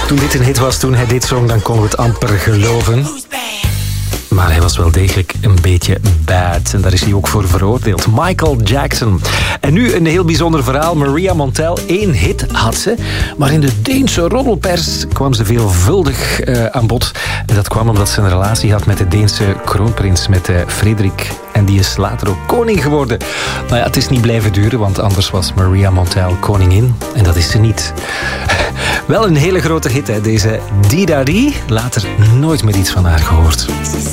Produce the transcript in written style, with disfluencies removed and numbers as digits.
Toen dit een hit was, toen hij dit zong, dan konden we het amper geloven. Maar hij was wel degelijk een beetje bad. En daar is hij ook voor veroordeeld. Michael Jackson. En nu een heel bijzonder verhaal. Maria Montel, 1 hit had ze. Maar in de Deense roddelpers kwam ze veelvuldig aan bod. En dat kwam omdat ze een relatie had met de Deense kroonprins, met Frederik. En die is later ook koning geworden. Maar ja, het is niet blijven duren, want anders was Maria Montel koningin. En dat is ze niet. Wel een hele grote hit, hè, deze Didari. Later nooit meer iets van haar gehoord.